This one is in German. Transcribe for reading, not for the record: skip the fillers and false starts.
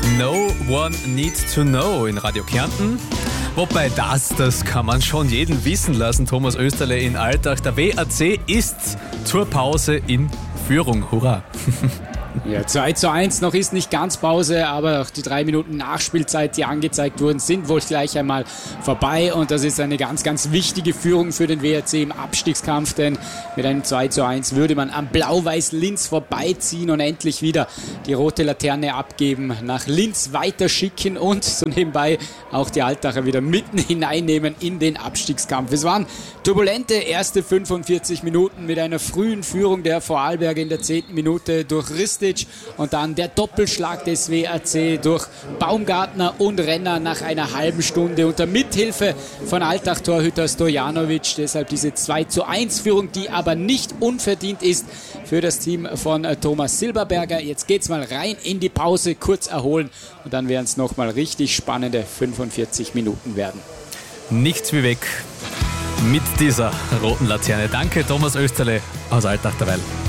No One Needs to Know in Radio Kärnten. Wobei das kann man schon jeden wissen lassen, Thomas Österle in Altach. Der WAC ist zur Pause in Führung. Hurra! Ja, 2:1, noch ist nicht ganz Pause, aber auch die 3 Minuten Nachspielzeit, die angezeigt wurden, sind wohl gleich einmal vorbei und das ist eine ganz, ganz wichtige Führung für den WRC im Abstiegskampf, denn mit einem 2:1 würde man am Blau-Weiß Linz vorbeiziehen und endlich wieder die rote Laterne abgeben, nach Linz weiterschicken und so nebenbei auch die Altacher wieder mitten hineinnehmen in den Abstiegskampf. Es waren turbulente erste 45 Minuten mit einer frühen Führung der Vorarlberger in der 10. Minute durch Ristic und dann der Doppelschlag des WAC durch Baumgartner und Renner nach einer halben Stunde unter Mithilfe von Altach-Torhüter Stojanovic. Deshalb diese 2:1-Führung, die aber nicht unverdient ist für das Team von Thomas Silberberger. Jetzt geht's mal rein in die Pause, kurz erholen und dann werden es nochmal richtig spannende 45 Minuten werden. Nichts wie weg mit dieser roten Laterne. Danke, Thomas Österle aus Altach derweil.